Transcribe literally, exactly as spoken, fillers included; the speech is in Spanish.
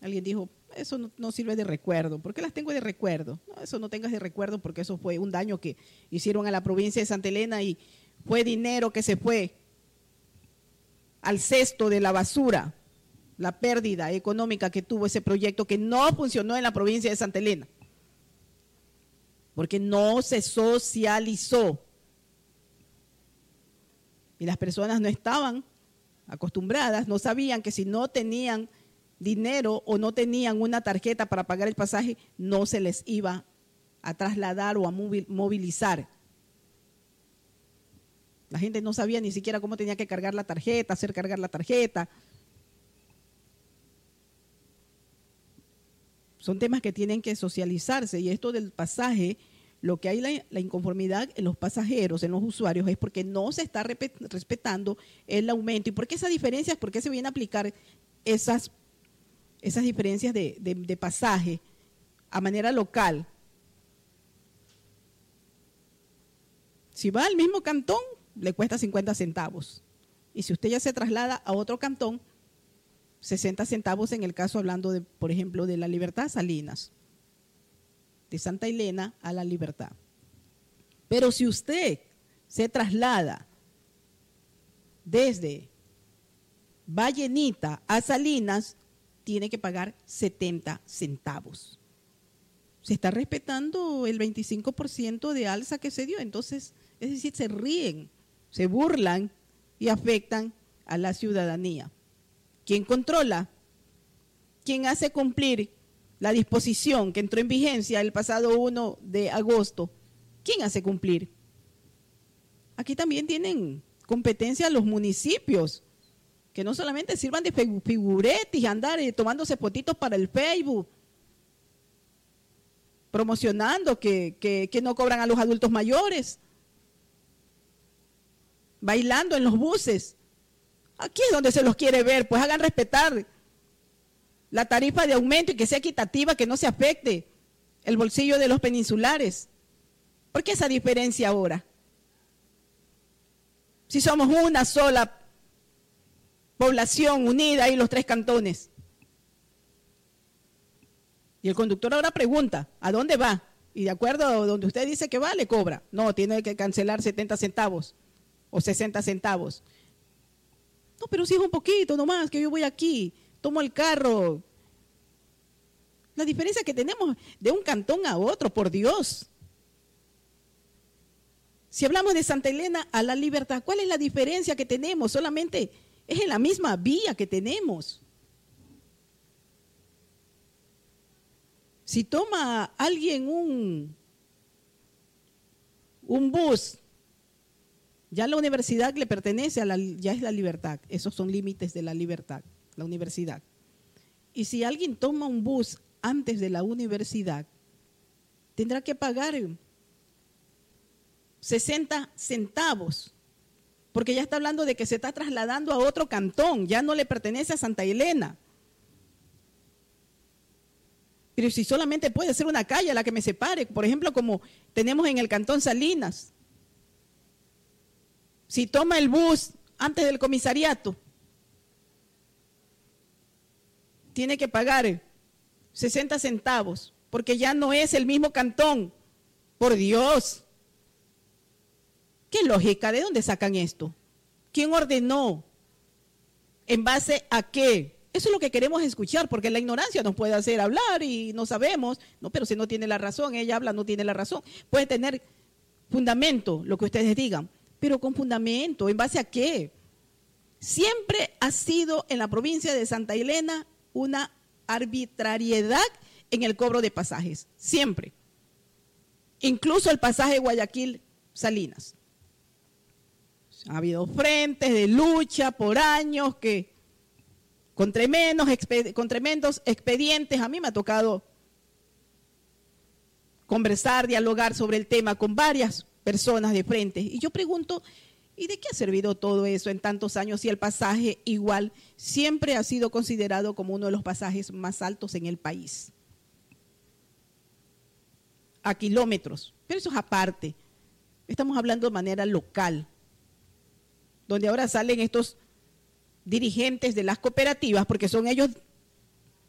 Alguien dijo, eso no, no sirve de recuerdo. ¿Por qué las tengo de recuerdo? No, eso no tengas de recuerdo porque eso fue un daño que hicieron a la provincia de Santa Elena y fue dinero que se fue al cesto de la basura, la pérdida económica que tuvo ese proyecto que no funcionó en la provincia de Santa Elena, porque no se socializó. Y las personas no estaban acostumbradas, no sabían que si no tenían dinero o no tenían una tarjeta para pagar el pasaje, no se les iba a trasladar o a movilizar. La gente no sabía ni siquiera cómo tenía que cargar la tarjeta, hacer cargar la tarjeta. Son temas que tienen que socializarse y esto del pasaje, lo que hay la, la inconformidad en los pasajeros, en los usuarios, es porque no se está respetando el aumento. ¿Y por qué esas diferencias? ¿Por qué se vienen a aplicar esas, esas diferencias de, de, de pasaje a manera local? Si va al mismo cantón, le cuesta cincuenta centavos. Y si usted ya se traslada a otro cantón, sesenta centavos en el caso hablando, de, por ejemplo, de La Libertad, Salinas. De Santa Elena a La Libertad. Pero si usted se traslada desde Vallenita a Salinas, tiene que pagar setenta centavos. Se está respetando el veinticinco por ciento de alza que se dio. Entonces, es decir, se ríen, se burlan y afectan a la ciudadanía. ¿Quién controla? ¿Quién hace cumplir la disposición que entró en vigencia el pasado primero de agosto? ¿Quién hace cumplir? Aquí también tienen competencia los municipios, que no solamente sirvan de figuretis, andar eh, tomándose fotitos para el Facebook, promocionando que, que, que no cobran a los adultos mayores, bailando en los buses. Aquí es donde se los quiere ver, pues hagan respetar la tarifa de aumento y que sea equitativa, que no se afecte el bolsillo de los peninsulares. ¿Por qué esa diferencia ahora? Si somos una sola población unida y los tres cantones. Y el conductor ahora pregunta, ¿a dónde va? Y de acuerdo a donde usted dice que va, le cobra. No, tiene que cancelar setenta centavos o sesenta centavos. No, pero si es un poquito nomás, que yo voy aquí, tomo el carro. La diferencia que tenemos de un cantón a otro, por Dios. Si hablamos de Santa Elena a La Libertad, ¿cuál es la diferencia que tenemos? Solamente es en la misma vía que tenemos. Si toma alguien un, un bus, ya la universidad le pertenece, a la, ya es La Libertad. Esos son límites de La Libertad, la universidad. Y si alguien toma un bus antes de la universidad, tendrá que pagar sesenta centavos, porque ya está hablando de que se está trasladando a otro cantón, ya no le pertenece a Santa Elena. Pero si solamente puede ser una calle la que me separe, por ejemplo, como tenemos en el cantón Salinas. Si toma el bus antes del comisariato, tiene que pagar sesenta centavos, porque ya no es el mismo cantón. Por Dios. ¿Qué lógica? ¿De dónde sacan esto? ¿Quién ordenó? ¿En base a qué? Eso es lo que queremos escuchar, porque la ignorancia nos puede hacer hablar y no sabemos. No, pero si no tiene la razón, ella habla, no tiene la razón. Puede tener fundamento lo que ustedes digan, pero con fundamento, ¿en base a qué? Siempre ha sido en la provincia de Santa Elena una arbitrariedad en el cobro de pasajes, siempre. Incluso el pasaje Guayaquil-Salinas. Ha habido frentes de lucha por años que con tremendos, con tremendos expedientes, a mí me ha tocado conversar, dialogar sobre el tema con varias personas de frente. Y yo pregunto, ¿y de qué ha servido todo eso en tantos años si el pasaje igual siempre ha sido considerado como uno de los pasajes más altos en el país? A kilómetros, pero eso es aparte. Estamos hablando de manera local, donde ahora salen estos dirigentes de las cooperativas, porque son ellos